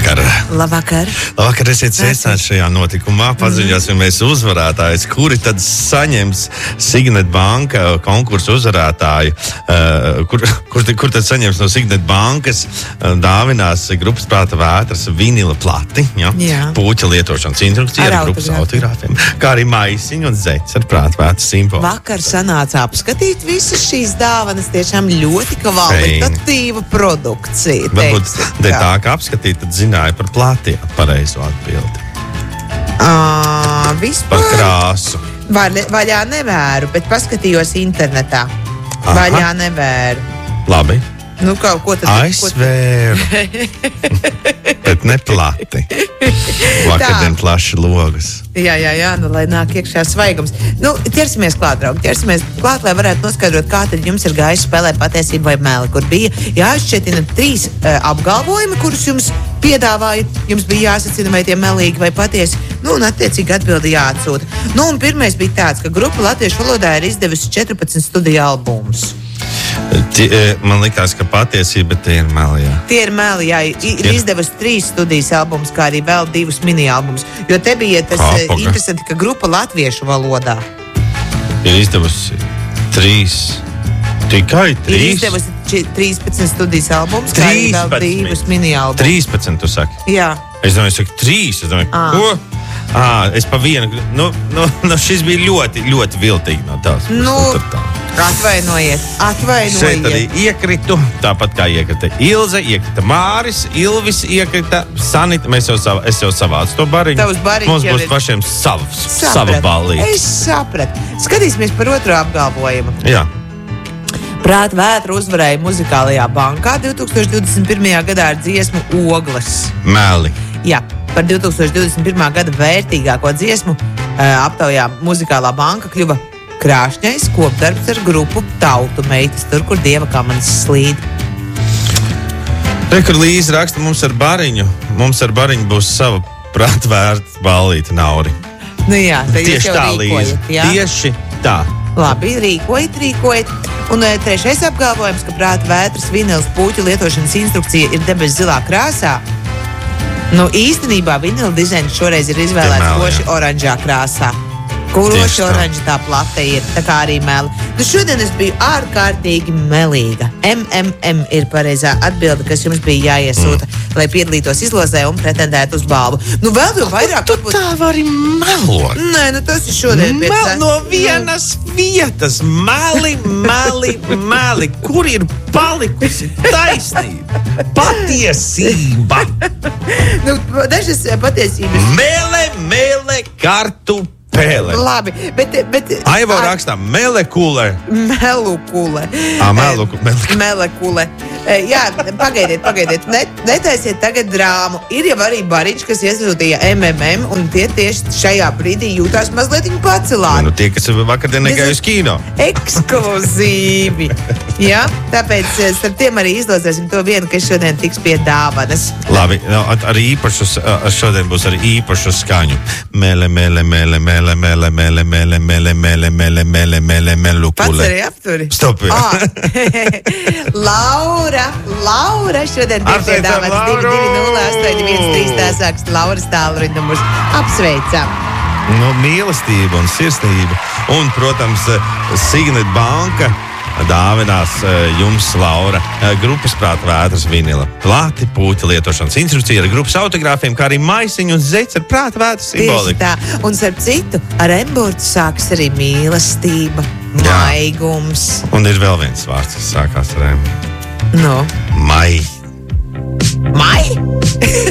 Labvakar. Labvakar, esiet sveicināti šajā notikumā. Paziņojamies uzvarētājus, kuri tad saņems Signet banka konkursu uzvarētāju, kur tad saņems no Signet bankas dāvinās grupas Prāta vētras vinila plati, puķa lietošanas instrukcija ar grupas autogrāfiem, kā arī maisiņu un zeķes ar Prāta vētras simbolu. Vakar sanāca apskatīt visas šīs dāvanas, tiešām ļoti kvalitatīva produkcija. Varbūt tā kā apskatīt, tad zināja par plātiem pareizo atbildi. Vispār par krāsu. Vaļā nevēru, bet paskatījos internetā. Vaļā nevēru. Labi. Nu, kaut ko tad... Aizvēru. Bet ne plati. Vakardien plaši logas. Jā, nu, lai nāk iekšā svaigums. Nu, ķersimies klāt, draugi, lai varētu noskaidrot, kā tad jums ir gājis spēlē patiesība vai meli, kur bija jāizšķietina 3 apgalvojumi, kurus jums piedāvāja, jums bija jāsacina, vai tie melīgi vai patiesi, nu, un attiecīgi atbildi jāatsūta. Nu, un pirmais bija tāds, ka grupa latviešu valodā ir izdevusi 14 studiju albumus. Man likās, ka patiesība tie ir meli, jā. Tie ir meli, jā. Ir izdevusi 3 studijas albumus, kā arī vēl 2 mini-albumus. Jo te bija tas interesanti, ka grupa latviešu valodā ir izdevusi 3. Tikai 3? Ir izdevusi 13 studijas albumus, kā arī vēl 2 mini-albumus. 13, tu saki? Jā. Es domāju, 3. Es domāju, ko? Es pa vienu. Nu, šis bija ļoti, ļoti viltīgi no tās. Atvainojiet. Šeit arī iekritu, tāpat kā iekrita Ilze, iekrita Māris, Ilvis, iekrita Sanita. Es jau savācu to bariņu. Tavs bariņš mums būs pašiem sava ballīte. Es sapratu. Skatīsimies par otro apgalvojumu. Jā. Prāta vētra uzvarēja Muzikālajā bankā 2021. gadā ar dziesmu Ogles. Meli. Jā, par 2021. gada vērtīgāko dziesmu aptaujā Muzikālā banka kļuva Krāšņais kopdarbs ar grupu Tautu meitas, tur, kur dieva kamanas slīd. Kur Līza raksta, mums ar bariņu būs sava prāta vērta ballīte, Nauri. Nu jā, tieši tā, Līza. Tieši tā. Labi, rīkojiet. Un trešais apgalvojums, ka Prāta vētras vinils puķu lietošanas instrukcija ir debesu zilā krāsā. Nu, īstenībā vinila dizains šoreiz ir izvēlēts koši oranžā krāsā. Kuroši oranži tā plate ir, tā kā arī meli. Nu, šodien es biju ārkārtīgi melīga. MMM ir pareizā atbilde, kas jums bija jāiesūta, lai piedalītos izlozē un pretendētu uz balvu. Nu, vēl jau vairāk... Tu tā vari melot. Nē, nu tas ir šodien pēc... No vienas vietas. Meli. Kur ir palikusi taisnība? Patiesība. Nu, dažas patiesības... Mele, kartu. Pēle. Labi, bet... Aivo rakstā melekule. Melukule. Melekule. Jā, pagaidiet. Netaisiet tagad drāmu. Ir jau arī bariņš, kas iesūtīja MMM, un tie tieši šajā brīdī jūtās mazliet pacelāti. Nu, tie, kas vakardien negāja uz kino. Ekskluzīvi. Jā, tāpēc starp tiem arī izlozēsim to vienu, kas šodien tiks pie dāvanas. Labi, arī šodien būs arī īpašu skaņu. Mele, pats arī apturi. Stopi. Laura šodien tiek pie dāvanas 220-813 sāks Lauras tālruņa numurs. Apsveicam. Nu, mīlestība un sirsnība. Un, protams, Signet banka dāvinās jums, Laura, grupas Prāta vētras vinila plati, puķa lietošanas instrukcija ar grupas autogrāfiem, kā arī maisiņu un zeķes ar Prāta vētras simboliku. Tieši tā. Un starp citu, ar M-burtu sākas arī mīlestība, maigums. Un ir vēl viens vārds, kas sākās ar M. No. Mai.